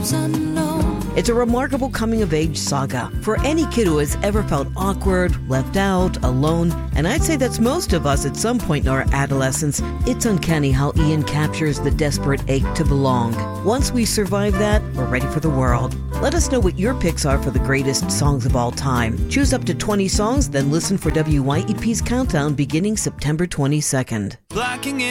leaves unknown. It's a remarkable coming-of-age saga for any kid who has ever felt awkward, left out, alone, and I'd say that's most of us at some point in our adolescence. It's uncanny how Ian captures the desperate ache to belong. Once we survive that, we're ready for the world. Let us know what your picks are for the greatest songs of all time. Choose up to 20 songs, then listen for WYEP's Countdown beginning September 22nd. Blocking in